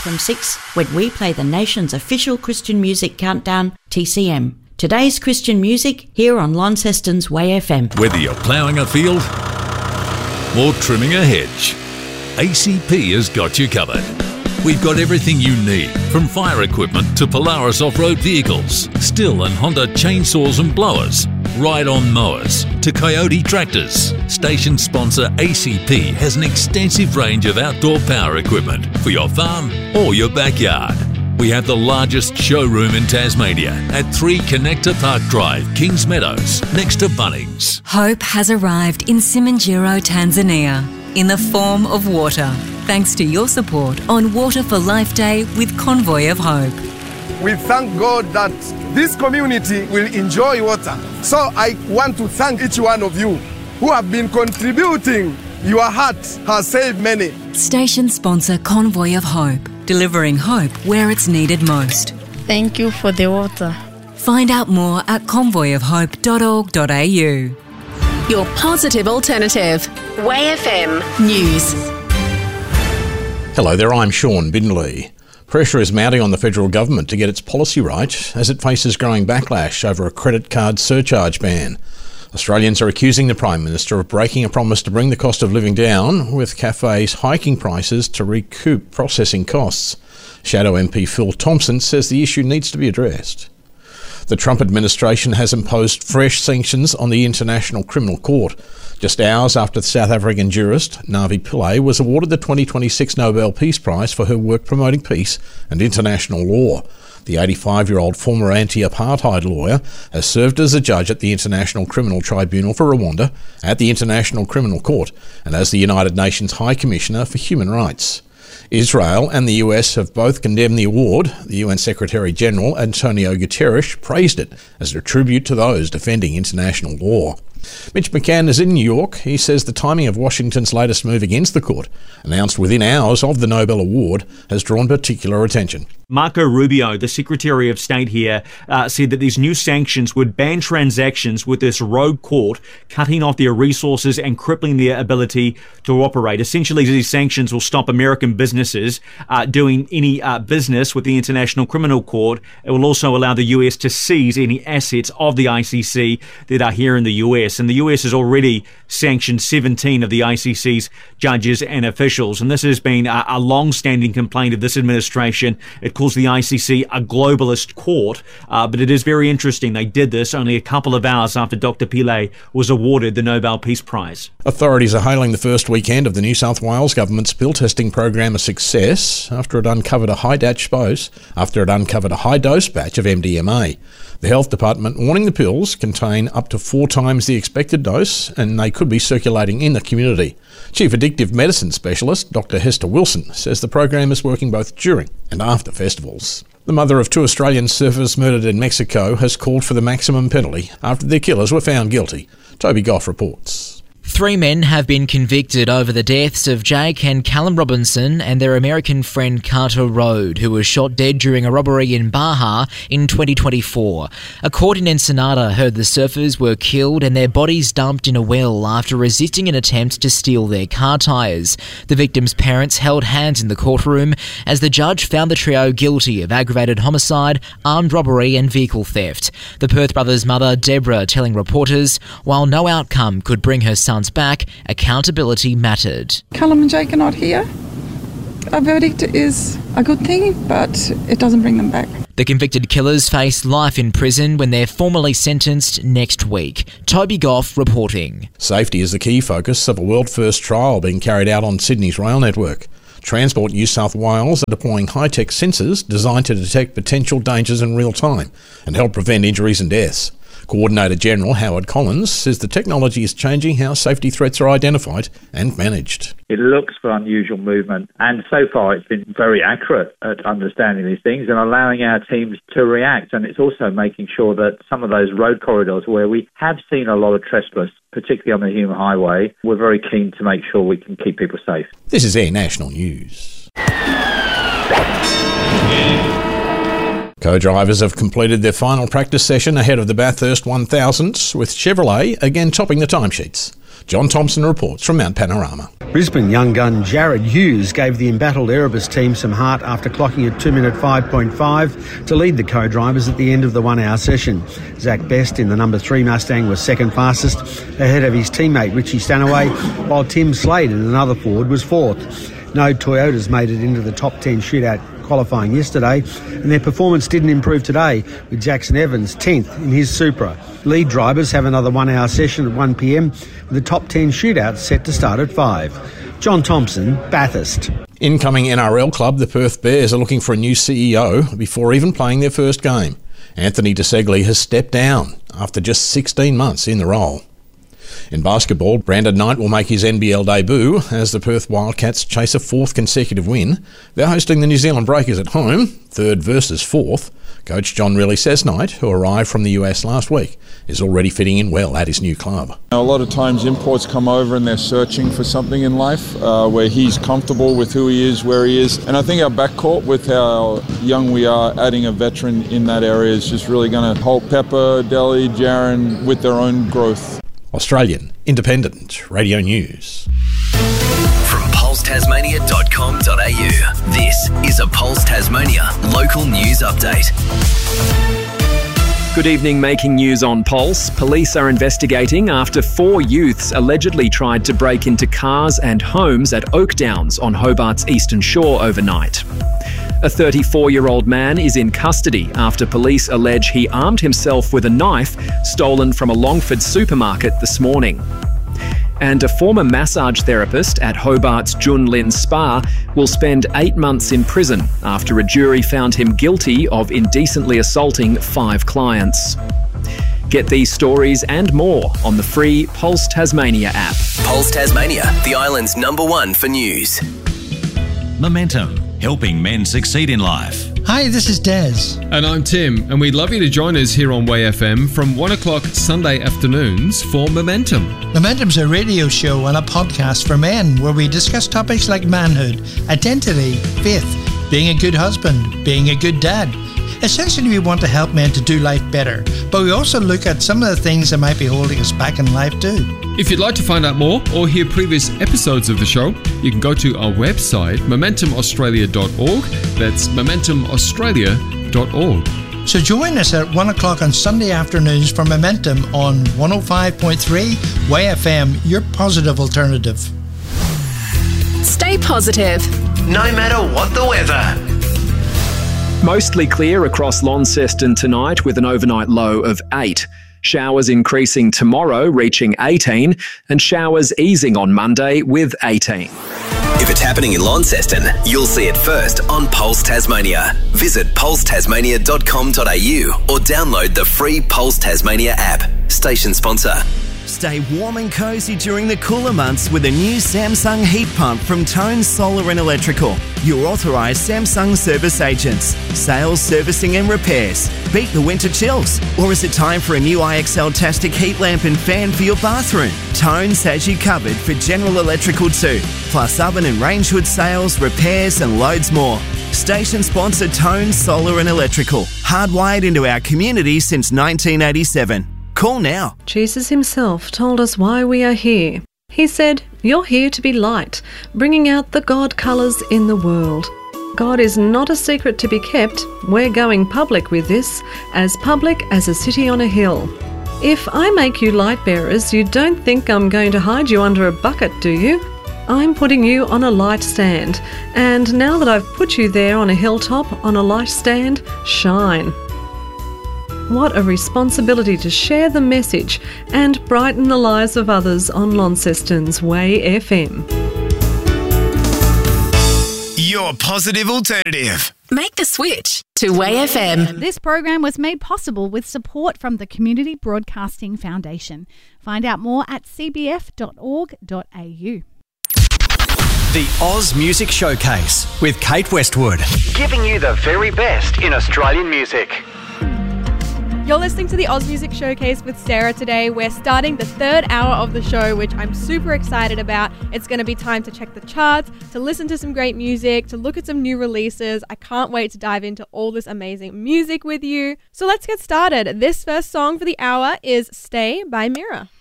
From 6, when we play the nation's official Christian music countdown, TCM. Today's Christian music here on Launceston's Way FM. Whether you're ploughing a field or trimming a hedge, ACP has got you covered. We've got everything you need, from fire equipment to Polaris off-road vehicles, Stihl and Honda chainsaws and blowers, ride-on mowers to Coyote tractors. Station sponsor ACP has an extensive range of outdoor power equipment for your farm or your backyard. We have the largest showroom in Tasmania at 3 Connector Park Drive, Kings Meadows, next to Bunnings. Hope has arrived in Simanjiro, Tanzania, in the form of water, thanks to your support on Water for Life Day with Convoy of Hope. We thank God that this community will enjoy water. So I want to thank each one of you who have been contributing. Your heart has saved many. Station sponsor Convoy of Hope, delivering hope where it's needed most. Thank you for the water. Find out more at convoyofhope.org.au. Your positive alternative. Way FM News. Hello there, I'm Sean Bindley. Pressure is mounting on the federal government to get its policy right as it faces growing backlash over a credit card surcharge ban. Australians are accusing the Prime Minister of breaking a promise to bring the cost of living down, with cafes hiking prices to recoup processing costs. Shadow MP Phil Thompson says the issue needs to be addressed. The Trump administration has imposed fresh sanctions on the International Criminal Court, just hours after the South African jurist Navi Pillay was awarded the 2026 Nobel Peace Prize for her work promoting peace and international law. The 85-year-old former anti-apartheid lawyer has served as a judge at the International Criminal Tribunal for Rwanda, at the International Criminal Court, and as the United Nations High Commissioner for Human Rights. Israel and the US have both condemned the award. The UN Secretary-General Antonio Guterres praised it as a tribute to those defending international law. Mitch McCann is in New York. He says the timing of Washington's latest move against the court, announced within hours of the Nobel Award, has drawn particular attention. Marco Rubio, the Secretary of State here, said that these new sanctions would ban transactions with this rogue court, cutting off their resources and crippling their ability to operate. Essentially, these sanctions will stop American businesses doing any business with the International Criminal Court. It will also allow the US to seize any assets of the ICC that are here in the US. And the US has already sanctioned 17 of the ICC's judges and officials. And this has been a long-standing complaint of this administration. It calls the ICC a globalist court, but it is very interesting. They did this only a couple of hours after Dr. Pillay was awarded the Nobel Peace Prize. Authorities are hailing the first weekend of the New South Wales government's pill testing program a success after it uncovered a high-dose batch of MDMA. The Health Department warning the pills contain up to 4 times the expected dose and they could be circulating in the community. Chief Addictive Medicine Specialist Dr. Hester Wilson says the program is working both during and after festivals. The mother of 2 Australian surfers murdered in Mexico has called for the maximum penalty after their killers were found guilty. Toby Goff reports. 3 men have been convicted over the deaths of Jake and Callum Robinson and their American friend Carter Rode, who was shot dead during a robbery in Baja in 2024. A court in Ensenada heard the surfers were killed and their bodies dumped in a well after resisting an attempt to steal their car tyres. The victims' parents held hands in the courtroom as the judge found the trio guilty of aggravated homicide, armed robbery and vehicle theft. The Perth brothers' mother, Deborah, telling reporters, while no outcome could bring her son's back, accountability mattered. Callum and Jake are not here. A verdict is a good thing, but it doesn't bring them back. The convicted killers face life in prison when they're formally sentenced next week. Toby Goff reporting. Safety is the key focus of a world-first trial being carried out on Sydney's rail network. Transport New South Wales are deploying high-tech sensors designed to detect potential dangers in real time and help prevent injuries and deaths. Coordinator General Howard Collins says the technology is changing how safety threats are identified and managed. It looks for unusual movement, and so far it's been very accurate at understanding these things and allowing our teams to react. And it's also making sure that some of those road corridors where we have seen a lot of trespass, particularly on the Hume Highway, we're very keen to make sure we can keep people safe. This is Air National News. Co-drivers have completed their final practice session ahead of the Bathurst 1000s, with Chevrolet again topping the timesheets. John Thompson reports from Mount Panorama. Brisbane young gun Jared Hughes gave the embattled Erebus team some heart after clocking a 2-minute 5.5 to lead the co-drivers at the end of the 1-hour session. Zach Best in the number 3 Mustang was second fastest, ahead of his teammate Richie Stanaway, while Tim Slade in another Ford was fourth. No Toyotas made it into the top 10 shootout qualifying yesterday, and their performance didn't improve today, with Jackson Evans 10th in his Supra. Lead drivers have another 1-hour session at 1 p.m, with the top 10 shootouts set to start at 5. John Thompson, Bathurst. Incoming NRL club, the Perth Bears, are looking for a new CEO before even playing their first game. Anthony DeSegli has stepped down after just 16 months in the role. In basketball, Brandon Knight will make his NBL debut as the Perth Wildcats chase a 4th consecutive win. They're hosting the New Zealand Breakers at home, 3rd versus 4th. Coach John Riley says Knight, who arrived from the US last week, is already fitting in well at his new club. A lot of times imports come over and they're searching for something in life where he's comfortable with who he is, where he is. And I think our backcourt, with how young we are, adding a veteran in that area is just really going to help Pepper, Delhi, Jaron with their own growth. Australian Independent Radio News. From pulsetasmania.com.au, this is a Pulse Tasmania local news update. Good evening, making news on Pulse. Police are investigating after 4 youths allegedly tried to break into cars and homes at Oakdowns on Hobart's Eastern Shore overnight. A 34-year-old man is in custody after police allege he armed himself with a knife stolen from a Longford supermarket this morning. And a former massage therapist at Hobart's Jun Lin Spa will spend 8 months in prison after a jury found him guilty of indecently assaulting 5 clients. Get these stories and more on the free Pulse Tasmania app. Pulse Tasmania, the island's #1 for news. Momentum, helping men succeed in life. Hi, this is Des. And I'm Tim, and we'd love you to join us here on Way FM from 1 o'clock Sunday afternoons for Momentum. Momentum's a radio show and a podcast for men where we discuss topics like manhood, identity, faith, being a good husband, being a good dad. Essentially, we want to help men to do life better, but we also look at some of the things that might be holding us back in life too. If you'd like to find out more or hear previous episodes of the show, you can go to our website, momentumaustralia.org. That's momentumaustralia.org. So join us at 1 o'clock on Sunday afternoons for Momentum on 105.3 Way FM, your positive alternative. Stay positive, no matter what the weather. Mostly clear across Launceston tonight with an overnight low of 8. Showers increasing tomorrow, reaching 18, and showers easing on Monday with 18. If it's happening in Launceston, you'll see it first on Pulse Tasmania. Visit pulsetasmania.com.au or download the free Pulse Tasmania app. Station sponsor. Stay warm and cozy during the cooler months with a new Samsung heat pump from Tone Solar and Electrical. Your authorised Samsung service agents. Sales, servicing and repairs. Beat the winter chills. Or is it time for a new IXL-tastic heat lamp and fan for your bathroom? Tones has you covered for general electrical too. Plus oven and range hood sales, repairs and loads more. Station sponsor Tone Solar and Electrical. Hardwired into our community since 1987. Call now. Jesus himself told us why we are here. He said, "You're here to be light, bringing out the God colours in the world." God is not a secret to be kept. We're going public with this, as public as a city on a hill. If I make you light bearers, you don't think I'm going to hide you under a bucket, do you? I'm putting you on a light stand, and now that I've put you there on a hilltop on a light stand, shine. What a responsibility to share the message and brighten the lives of others on Launceston's Way FM. Your positive alternative. Make the switch to Way FM. This program was made possible with support from the Community Broadcasting Foundation. Find out more at cbf.org.au. The Oz Music Showcase with Kate Westwood. Giving you the very best in Australian music. You're listening to the Oz Music Showcase with Sarah today. We're starting the 3rd hour of the show, which I'm super excited about. It's going to be time to check the charts, to listen to some great music, to look at some new releases. I can't wait to dive into all this amazing music with you. So let's get started. This first song for the hour is Stay by Mira.